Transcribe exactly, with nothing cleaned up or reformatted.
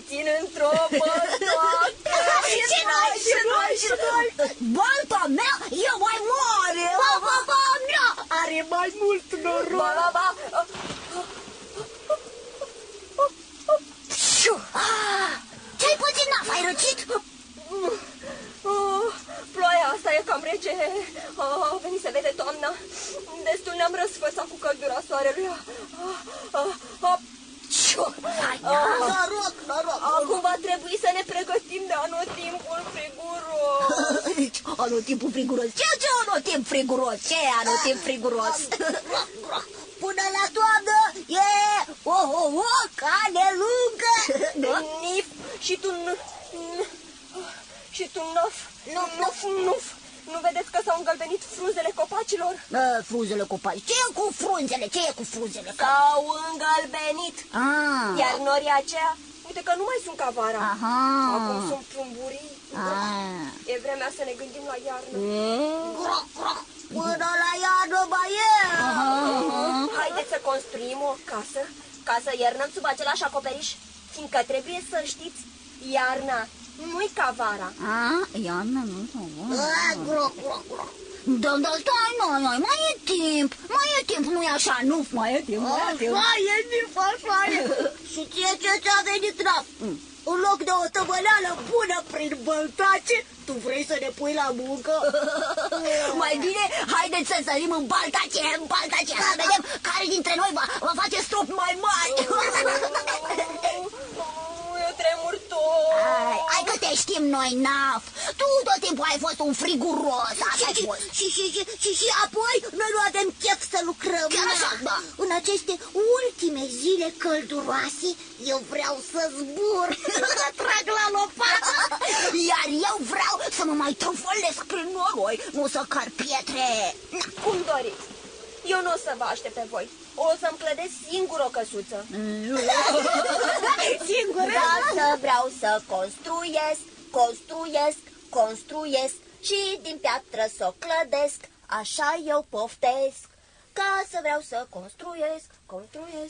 puțin într-o bătoacă. Și noi, și noi, și noi. Balta mea e mai mare. Ba, ba, ba, mea are mai mult noroc. Ba, ba, ba. Ce-ai pățit, Naf? Ai răcit? Oh, ploaia asta e cam rece. Oh, a venit să vede toamna. Destul ne-am răsfățat cu căldura soarelui. Oh, oh, oh. Noroc, noroc. Acum va trebui să ne pregătim de anotimpul friguros. Anotimpul friguros? Ce ce anotimp friguros? Ce e anotimp friguros? Până la toamnă e o, o, o cale lungă. Nif și tu și tu nuf, nuf, nuf, nuf. Nu vedeți că s-au îngălbenit frunzele copacilor? Uh, frunzele copaci. Ce e cu frunzele? Ce e cu frunzele? S-au îngălbenit. Ah. Iar norii aceia, uite că nu mai sunt ca vara. Aha. Acum sunt plumburii. Ah. E vremea să ne gândim la iarnă. Mm. Până la iarnă mai e. Haideți să construim o casă ca să iernăm sub același acoperiș, fiindcă trebuie să știți, iarna nu-i ca vara. Ah, iarna nu-i ca vara. Da, da, stai, noi, noi, mai e timp, mai e timp, nu-i așa, nu, mai e timp, mai e timp. Mai e timp, așa e. Și ție ce ți-a venit, Naf? În loc de o tăvăleală bună prin băltace, tu vrei să ne pui la muncă? Mai bine, haideți să sărim în baltace, în baltace, să vedem care dintre noi va, va face strop mai mari. Eu tremur tot. Ai, hai că te știm noi, Naf. Tu tot timpul ai fost un friguros. Așa ai fost. Și, și, și, și, și apoi noi nu avem chef să lucrăm. Chiar așa, da. În aceste ultime zile călduroase, eu vreau să zbur, să trag la lopată. Iar eu vreau să mă mai trufălesc prin noroi, nu să car pietre. Cum doriți. Eu nu o să vă aștept pe voi. O să-mi clădesc singur o căsuță. Singur? Dacă vreau să construiesc, construiesc, construiesc și din piatră să o clădesc, așa eu poftesc. Ca să vreau să construiesc, construiesc,